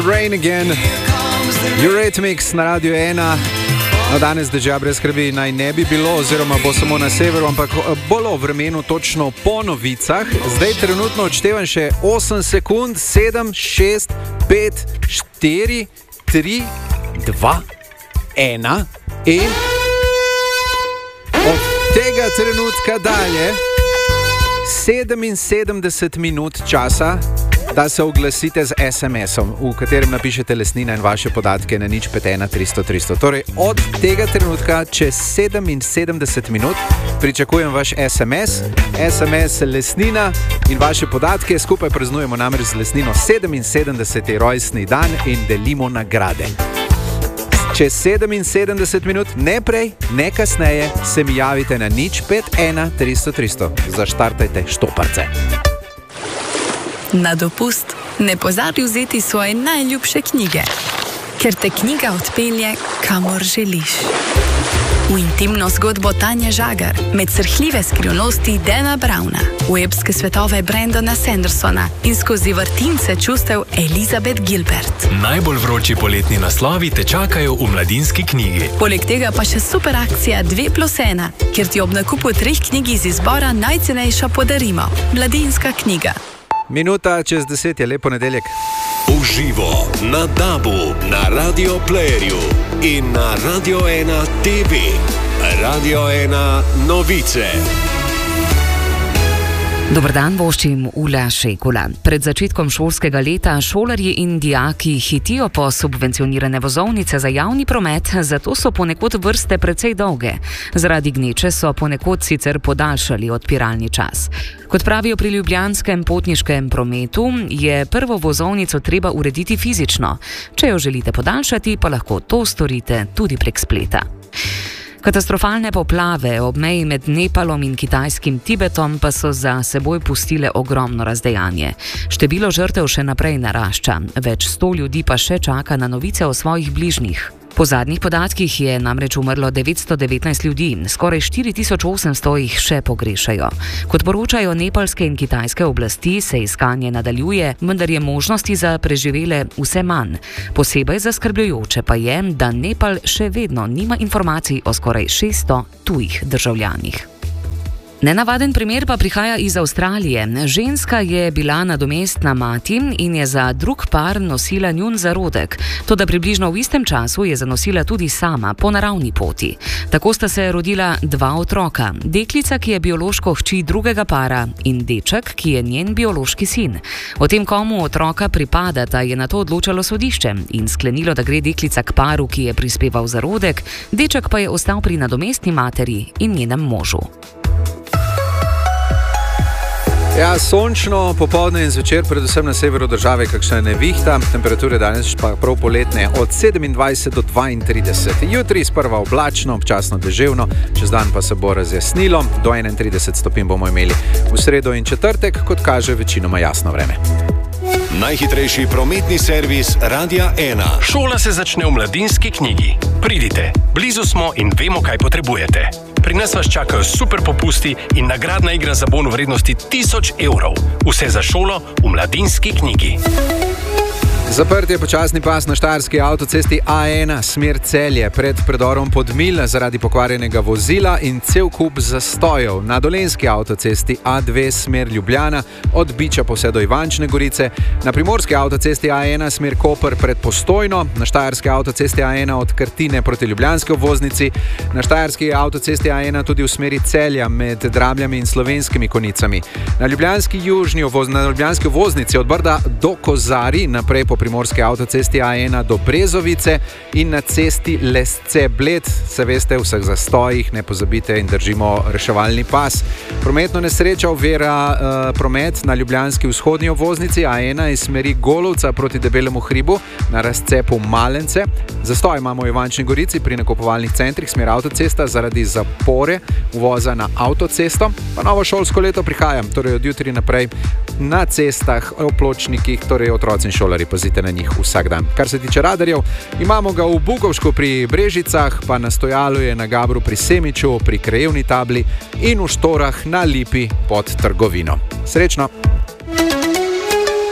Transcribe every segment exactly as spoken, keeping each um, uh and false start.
Rain Again, Eurythmics na Radio ena. No, danes dežja brez skrbi naj ne bi bilo, oziroma bo samo na severu, ampak bolo vremenu točno po novicah. Zdaj trenutno odštevam še osem sekund, sedem, šest, pet, štiri, tri, dva, ena in od tega trenutka dalje sedeminsedemdeset minut časa, da se oglasite z es em esom, v katerem napišete Lesnina in vaše podatke na nič pet ena tristo tristo. Torej, od tega trenutka čez sedeminsedemdeset minut pričakujem vaš es em es, es em es Lesnina in vaše podatke. Skupaj praznujemo namreč z Lesnino sedeminsedemdeseti rojstni dan in delimo nagrade. Čez sedeminsedemdeset minut, ne prej, ne kasneje, se mi javite na nič pet ena tristo tristo. Zaštartajte štoparce. Na dopust ne pozabi vzeti svoje najljubše knjige, ker te knjiga odpelje, kamor želiš. V intimno zgodbo Tanje Žagar, med srhljive skrivnosti Dana Browna, v epske svetove Brandona Sandersona in skozi vrtince čustev Elizabeth Gilbert. Najbolj vroči poletni naslovi te čakajo v Mladinski knjigi. Poleg tega pa še super akcija dve plus ena, kjer ti ob nakupu treh knjig iz izbora najcenejša podarimo. Mladinska knjiga. Minuta čez deset je lepo nedeljek. Uživo na Dabu, na Radio Playerju in na Radio ena te ve. Radio ena novice. Dober dan, voščim Ula Šekula. Pred začetkom šolskega leta šolarji in dijaki hitijo po subvencionirane vozovnice za javni promet, zato so ponekod vrste precej dolge. Zaradi gneče so ponekod sicer podaljšali odpiralni čas. Kot pravijo pri ljubljanskem potniškem prometu, je prvo vozovnico treba urediti fizično. Če jo želite podaljšati, pa lahko to storite tudi prek spleta. Katastrofalne poplave ob meji med Nepalom in kitajskim Tibetom pa so za seboj pustile ogromno razdejanje. Število žrtev še naprej narašča, več sto ljudi pa še čaka na novice o svojih bližnjih. Po zadnjih podatkih je namreč umrlo devetsto devetnajst ljudi, skoraj štiri tisoč osemsto jih še pogrešajo. Kot poročajo nepalske in kitajske oblasti, se iskanje nadaljuje, vendar je možnosti za preživele vse manj. Posebej zaskrbljujoče pa je, da Nepal še vedno nima informacij o skoraj šeststo tujih državljanih. Nenavaden primer pa prihaja iz Avstralije. Ženska je bila nadomestna mati in je za drug par nosila njun zarodek. Toda približno v istem času je zanosila tudi sama, po naravni poti. Tako sta se rodila dva otroka. Deklica, ki je biološko hči drugega para, in deček, ki je njen biološki sin. O tem, komu otroka pripadata, je nato odločalo sodišče in sklenilo, da gre deklica k paru, ki je prispeval zarodek, deček pa je ostal pri nadomestni materi in njenem možu. Ja, sončno, popoldne in zvečer, predvsem na severu države, kakšna nevihta, temperature danes pa prav poletne od sedemindvajset do dvaintrideset. Jutri sprva oblačno, občasno deževno, čez dan pa se bo razjasnilo, do enaintrideset stopinj bomo imeli v sredo in četrtek, kot kaže večinoma jasno vreme. Najhitrejši prometni servis Radia ena. Šola se začne v Mladinski knjigi. Pridite, blizu smo in vemo, kaj potrebujete. Pri nas vas čakajo super popusti in nagradna igra za bon v vrednosti tisoč evrov. Vse za šolo v Mladinski knjigi. Zaprt je počasni pas na štajerski avtocesti A ena, smer Celje, pred predorom Podmilj zaradi pokvarjenega vozila in cel kup zastojev. Na dolenjski avtocesti A dve, smer Ljubljana, od Biča pa vse do Ivančne Gorice. Na primorski avtocesti A ena, smer Koper, pred Postojno. Na štajerski avtocesti A ena od Krtine proti ljubljanski obvoznici. Na štajerski avtocesti A ena tudi v smeri Celja med Drabljami in Slovenskimi Konicami. Na ljubljanski južni ovoz, na ljubljanski obvoznici od Brda do Kozari, naprej po primorski avtocesti A ena do Brezovice in na cesti Lesce-Bled. Se veste, v vseh zastojih ne pozabite in držimo reševalni pas. Prometno nesreča ovira uh, promet na ljubljanski vzhodni obvoznici A ena iz smeri Golovca proti Debelemu hribu na razcepu Malence. Zastoj imamo v Ivančni Gorici pri nakupovalnih centrih smer avtocesta zaradi zapore uvoza na avtocesto. Pa novo šolsko leto prihaja, torej od jutri naprej na cestah, v pločnikih, torej otroci in šolari, pazite na njih vsak dan. Kar se tiče radarjev, imamo ga v Bukovšku pri Brežicah, pa na Stojalu je na Gabru pri Semiču, pri krajevni tabli in v Štorah na Lipi pod trgovino. Srečno!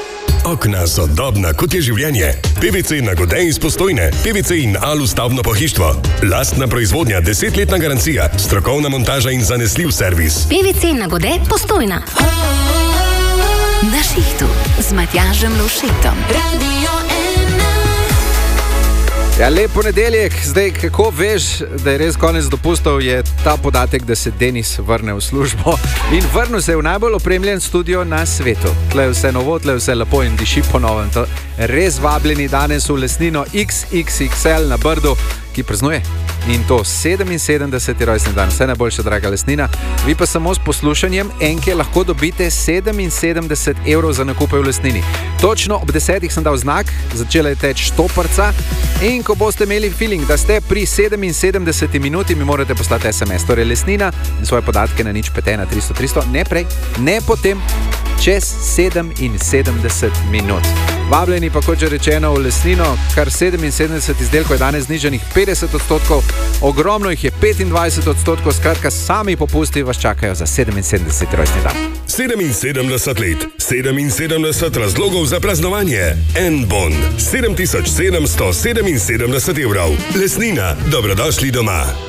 Okna sodobna, kot je življenje. P V C Nagode iz Postojne. P V C in Alu stavbno pohištvo. Lastna proizvodnja, desetletna garancija, strokovna montaža in zanesljiv servis. P V C Nagode Postojna. Na šihtu z Matjažem Lovšetom. Radio ena. Ja, lep ponedeljek. Zdaj, kako veš, da je res konec dopustov, je ta podatek, da se Denis vrne v službo in vrnil se je v najbolj opremljen studio na svetu. Tle je vse novo, tle je vse lepo in diši po novem. To res vabljeni danes v Lesnino X X X L na Brdu, ki praznuje. In to sedeminsedemdeseti rojstni dan. Vse najboljše, draga Lesnina. Vi pa samo s poslušanjem enke lahko dobite sedeminsedemdeset evrov za nakupe v Lesnini. Točno ob desetih sem dal znak, začela je teč štoparca in ko boste imeli feeling, da ste pri sedeminsedemdeseti minuti, mi morate poslati es em es. Torej Lesnina in svoje podatke na nič pet ena tristo tristo, ne prej, ne potem, čez sedeminsedemdeset minut. Vabljeni pa, kot že rečeno, v Lesnino, kar sedeminsedemdeset izdelkov je danes znižanih petdeset odstotkov, ogromno jih je petindvajset odstotkov, skratka sami popusti vas čakajo za sedeminsedemdeseti rojstni dan. sedeminsedemdeset let, sedeminsedemdeset razlogov za praznovanje. En bon, sedem tisoč sedemsto sedeminsedemdeset evrov. Lesnina, dobrodošli doma.